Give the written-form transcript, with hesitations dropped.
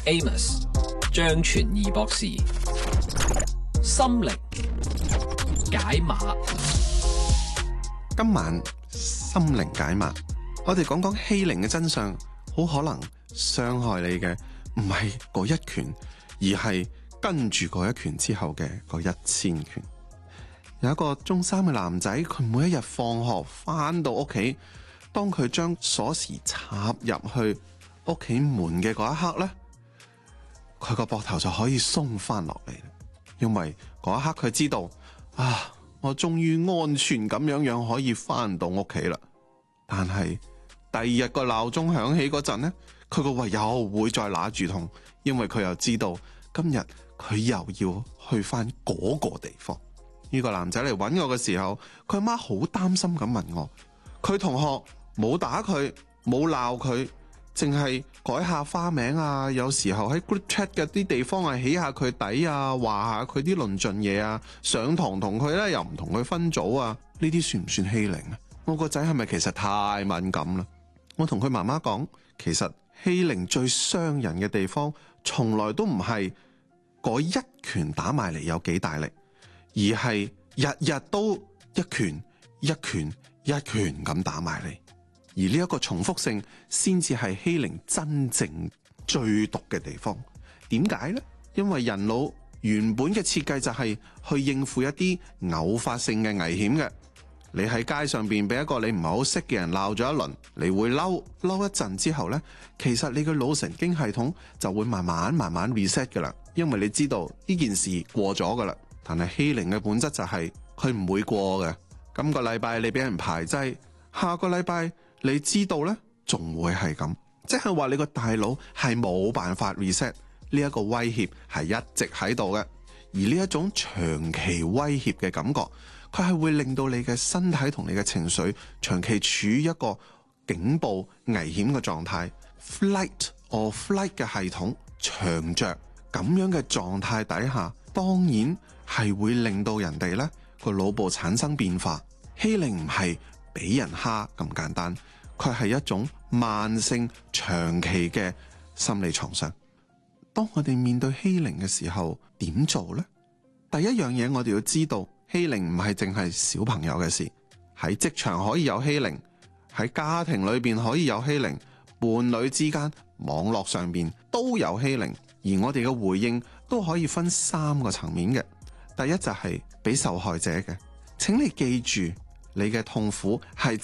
Amos 張傳義博士，心靈解碼。 今晚心靈解碼，我哋講講欺凌嘅真相。好可能傷害你嘅唔係嗰一拳，而係跟住嗰一拳之後嘅嗰1000拳。有一個中3嘅男仔，佢每一日放學翻到屋企，當佢將鎖匙插入去屋企門嘅嗰一刻呢，佢個膊頭就可以鬆翻落嚟，因為嗰一刻佢知道啊，我終於安全咁樣可以翻到屋企啦。但係第二日個鬧鐘響起嗰陣呢，佢個胃又會再揦住痛，因為佢又知道今日佢又要去翻嗰個地方。呢個男仔嚟揾我嘅時候，佢阿媽好擔心咁問我，佢同學冇打佢，冇鬧佢，淨係改下花名啊，有時候喺 group chat 嘅啲地方係起下佢底啊，話下佢啲論盡嘢啊，上堂同佢咧又唔同佢分組啊，呢啲算唔算欺凌啊？我個仔係咪其實太敏感啦？我同佢媽媽講，其實欺凌最傷人嘅地方，從來都唔係嗰一拳打埋嚟有幾大力，而係日日都一拳一拳一拳咁打埋嚟，而呢一個重複性先至係欺凌真正最毒嘅地方。點解呢？因為人腦原本嘅設計就係去應付一啲偶發性嘅危險嘅。你喺街上邊俾一個你唔係好識嘅人鬧咗一輪，你會嬲一陣之後呢，其實你嘅腦神經系統就會慢慢 reset 噶啦，因為你知道呢件事過咗噶啦。但係欺凌嘅本質就係佢唔會過嘅。今個禮拜你俾人排擠，下個禮拜你知道呢，仲會係咁，即係話你個大腦係冇辦法 reset， 呢一個威脅係一直喺度嘅。而呢一種長期威脅嘅感覺，佢係會令到你嘅身體同你嘅情緒長期處於一個警報危險嘅狀態。 Flight or flight 嘅系統長着咁樣嘅狀態底下，當然係會令到人哋呢個腦部產生變化。欺凌唔係俾人蝦咁簡單，佢係一種慢性長期嘅心理創傷。當我哋面對欺凌嘅時候點做呢？第一樣嘢我哋要知道，欺凌唔係淨係小朋友嘅事，喺職場可以有欺凌，喺家庭裏邊可以有欺凌，伴侶之間、網絡上邊都有欺凌。而我哋嘅回應都可以分3個層面嘅。第一就係俾受害者嘅，請你記住，你嘅痛苦係